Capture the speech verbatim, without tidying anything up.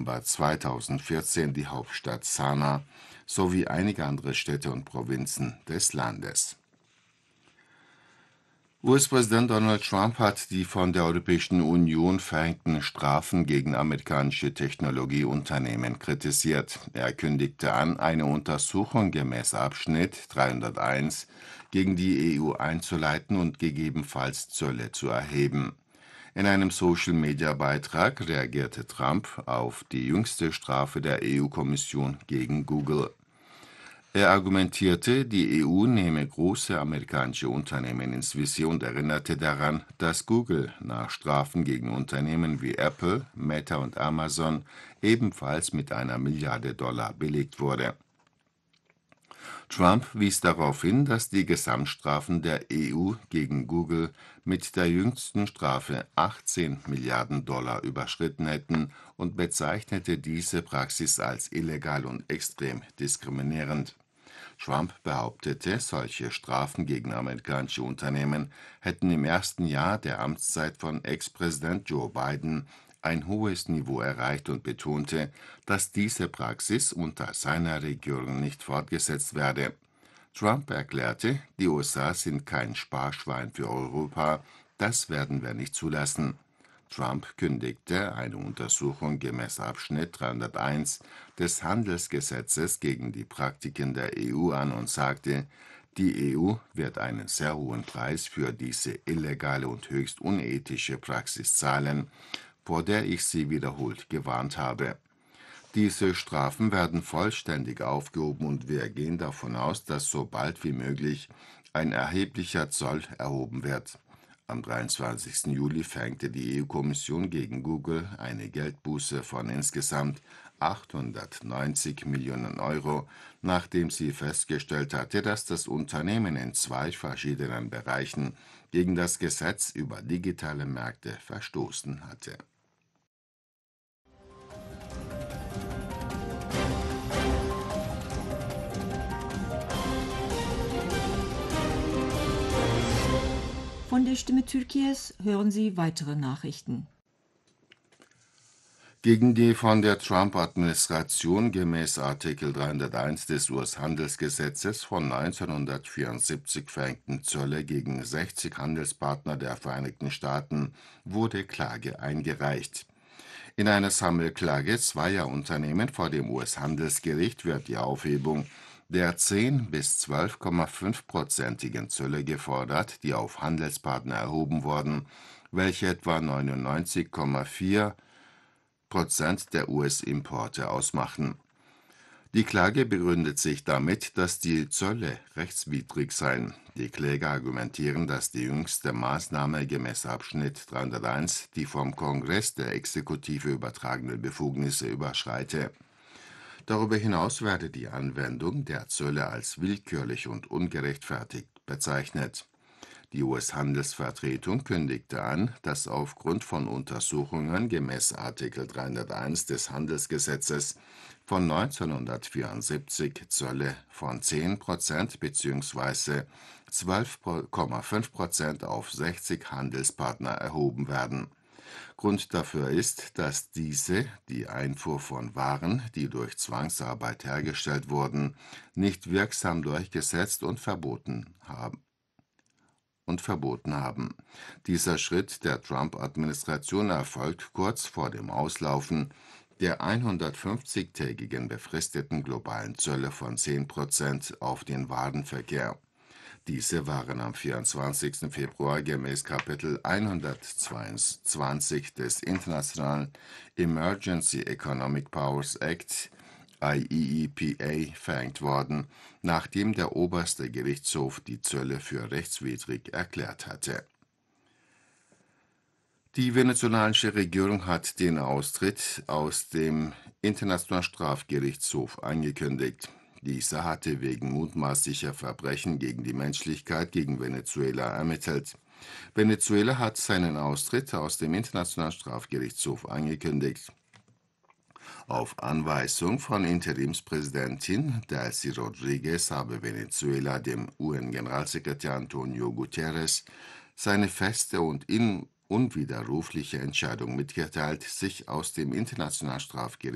November zweitausendvierzehn die Hauptstadt Sanaa sowie einige andere Städte und Provinzen des Landes. U S-Präsident Donald Trump hat die von der Europäischen Union verhängten Strafen gegen amerikanische Technologieunternehmen kritisiert. Er kündigte an, eine Untersuchung gemäß Abschnitt dreihunderteins gegen die E U einzuleiten und gegebenenfalls Zölle zu erheben. In einem Social-Media-Beitrag reagierte Trump auf die jüngste Strafe der E U-Kommission gegen Google. Er argumentierte, die E U nehme große amerikanische Unternehmen ins Visier und erinnerte daran, dass Google nach Strafen gegen Unternehmen wie Apple, Meta und Amazon ebenfalls mit einer Milliarde Dollar belegt wurde. Trump wies darauf hin, dass die Gesamtstrafen der E U gegen Google mit der jüngsten Strafe achtzehn Milliarden Dollar überschritten hätten und bezeichnete diese Praxis als illegal und extrem diskriminierend. Trump behauptete, solche Strafen gegen amerikanische Unternehmen hätten im ersten Jahr der Amtszeit von Ex-Präsident Joe Biden ein hohes Niveau erreicht und betonte, dass diese Praxis unter seiner Regierung nicht fortgesetzt werde. Trump erklärte, die U S A sind kein Sparschwein für Europa, das werden wir nicht zulassen. Trump kündigte eine Untersuchung gemäß Abschnitt dreihunderteins des Handelsgesetzes gegen die Praktiken der E U an und sagte, die E U wird einen sehr hohen Preis für diese illegale und höchst unethische Praxis zahlen, vor der ich sie wiederholt gewarnt habe. Diese Strafen werden vollständig aufgehoben und wir gehen davon aus, dass so bald wie möglich ein erheblicher Zoll erhoben wird. Am dreiundzwanzigsten Juli verhängte die E U-Kommission gegen Google eine Geldbuße von insgesamt achthundertneunzig Millionen Euro, nachdem sie festgestellt hatte, dass das Unternehmen in zwei verschiedenen Bereichen gegen das Gesetz über digitale Märkte verstoßen hatte. Von der Stimme Türkiye's hören Sie weitere Nachrichten. Gegen die von der Trump-Administration gemäß Artikel dreihunderteins des U S-Handelsgesetzes von neunzehnhundertvierundsiebzig verhängten Zölle gegen sechzig Handelspartner der Vereinigten Staaten wurde Klage eingereicht. In einer Sammelklage zweier Unternehmen vor dem U S-Handelsgericht wird die Aufhebung der zehn bis zwölf Komma fünf prozentigen Zölle gefordert, die auf Handelspartner erhoben wurden, welche etwa neunundneunzig Komma vier Prozent der U S-Importe ausmachen. Die Klage begründet sich damit, dass die Zölle rechtswidrig seien. Die Kläger argumentieren, dass die jüngste Maßnahme gemäß Abschnitt dreihunderteins die vom Kongress der Exekutive übertragenen Befugnisse überschreite. Darüber hinaus werde die Anwendung der Zölle als willkürlich und ungerechtfertigt bezeichnet. Die U S-Handelsvertretung kündigte an, dass aufgrund von Untersuchungen gemäß Artikel dreihunderteins des Handelsgesetzes von neunzehnhundertvierundsiebzig Zölle von zehn Prozent bzw. zwölf Komma fünf Prozent auf sechzig Handelspartner erhoben werden. Grund dafür ist, dass diese die Einfuhr von Waren, die durch Zwangsarbeit hergestellt wurden, nicht wirksam durchgesetzt und verboten haben. und verboten haben. Dieser Schritt der Trump-Administration erfolgt kurz vor dem Auslaufen der hundertfünfzigtägigen befristeten globalen Zölle von zehn Prozent auf den Warenverkehr. Diese waren am vierundzwanzigsten Februar gemäß Kapitel hundertzweiundzwanzig des Internationalen Emergency Economic Powers Act I E E P A verhängt worden, nachdem der oberste Gerichtshof die Zölle für rechtswidrig erklärt hatte. Die venezolanische Regierung hat den Austritt aus dem Internationalen Strafgerichtshof angekündigt. Dieser hatte wegen mutmaßlicher Verbrechen gegen die Menschlichkeit gegen Venezuela ermittelt. Venezuela hat seinen Austritt aus dem Internationalen Strafgerichtshof angekündigt. Auf Anweisung von Interimspräsidentin Delcy Rodriguez habe Venezuela dem U N-Generalsekretär Antonio Guterres seine feste und unwiderrufliche Entscheidung mitgeteilt, sich aus dem Internationalen Strafgerichtshof